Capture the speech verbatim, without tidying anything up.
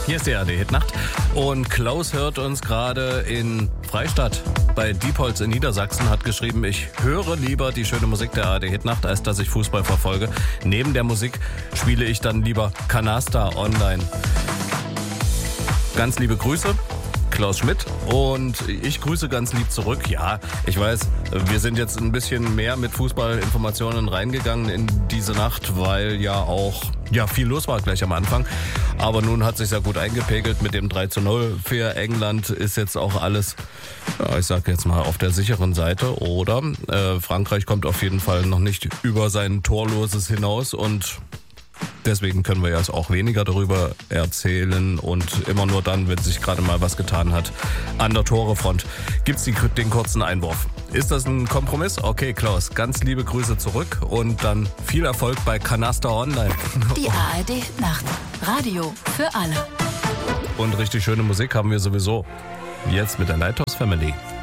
Hier ist die A R D-Hitnacht und Klaus hört uns gerade in Freistadt bei Diepholz in Niedersachsen, hat geschrieben, ich höre lieber die schöne Musik der A R D-Hitnacht, als dass ich Fußball verfolge. Neben der Musik spiele ich dann lieber Canasta online. Ganz liebe Grüße, Klaus Schmidt, und ich grüße ganz lieb zurück. Ja, ich weiß, wir sind jetzt ein bisschen mehr mit Fußballinformationen reingegangen in diese Nacht, weil ja auch ja viel los war gleich am Anfang. Aber nun hat sich ja gut eingepegelt mit dem drei zu null für England. Ist jetzt auch alles, ja, ich sag jetzt mal, auf der sicheren Seite. Oder äh, Frankreich kommt auf jeden Fall noch nicht über sein Torloses hinaus und deswegen können wir jetzt auch weniger darüber erzählen und immer nur dann, wenn sich gerade mal was getan hat an der Torefront, gibt's die, den kurzen Einwurf. Ist das ein Kompromiss? Okay, Klaus, ganz liebe Grüße zurück und dann viel Erfolg bei Canasta Online. Die A R D-Nacht. Radio für alle. Und richtig schöne Musik haben wir sowieso. Jetzt mit der Lighthouse Family.